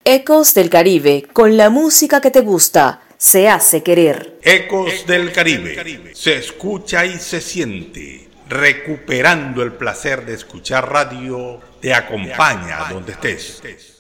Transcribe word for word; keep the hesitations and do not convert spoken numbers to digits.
Ecos del Caribe, con la música que te gusta, se hace querer. Ecos del Caribe, se escucha y se siente. Recuperando el placer de escuchar radio, te acompaña donde estés.